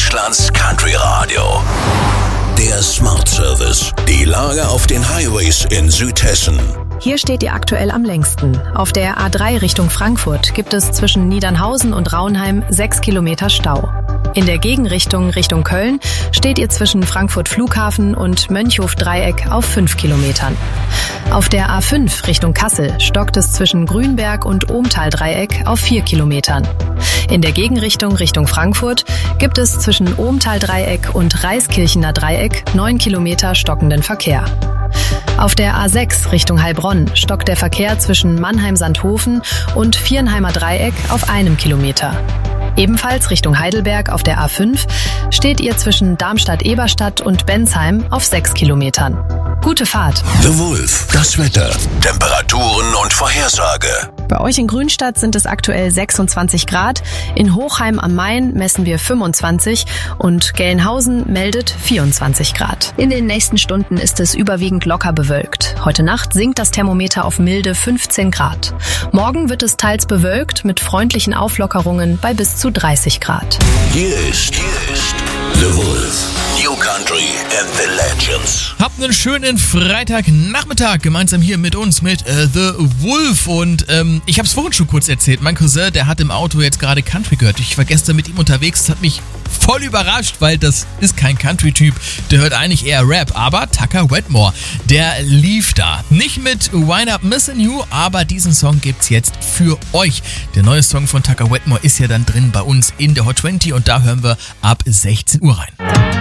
Deutschlands Country Radio. Der Smart Service. Die Lage auf den Highways in Südhessen. Hier steht ihr aktuell am längsten. Auf der A3 Richtung Frankfurt gibt es zwischen Niedernhausen und Raunheim 6 Kilometer Stau. In der Gegenrichtung Richtung Köln steht ihr zwischen Frankfurt Flughafen und Mönchhof-Dreieck auf 5 Kilometern. Auf der A5 Richtung Kassel stockt es zwischen Grünberg und Ohmtal-Dreieck auf 4 Kilometern. In der Gegenrichtung Richtung Frankfurt gibt es zwischen Ohmtal-Dreieck und Reiskirchener Dreieck 9 Kilometer stockenden Verkehr. Auf der A6 Richtung Heilbronn stockt der Verkehr zwischen Mannheim-Sandhofen und Viernheimer Dreieck auf 1 Kilometer. Ebenfalls Richtung Heidelberg auf der A5 steht ihr zwischen Darmstadt-Eberstadt und Bensheim auf 6 Kilometern. Gute Fahrt. The Wolf, das Wetter, Temperaturen und Vorhersage. Bei euch in Grünstadt sind es aktuell 26 Grad, in Hochheim am Main messen wir 25 und Gelnhausen meldet 24 Grad. In den nächsten Stunden ist es überwiegend locker bewölkt. Heute Nacht sinkt das Thermometer auf milde 15 Grad. Morgen wird es teils bewölkt mit freundlichen Auflockerungen bei bis zu 30 Grad. Hier ist The Wolf. New Country and the Legends. Habt einen schönen Freitagnachmittag gemeinsam hier mit uns, mit The Wolf. Und ich habe es vorhin schon kurz erzählt. Mein Cousin, der hat im Auto jetzt gerade Country gehört. Ich war gestern mit ihm unterwegs. Das hat mich voll überrascht, weil das ist kein Country-Typ. Der hört eigentlich eher Rap. Aber Tucker Wetmore, der lief da. Nicht mit Wind Up Missin' You, aber diesen Song gibt's jetzt für euch. Der neue Song von Tucker Wetmore ist ja dann drin bei uns in der Hot 20 und da hören wir ab 16 Uhr rein.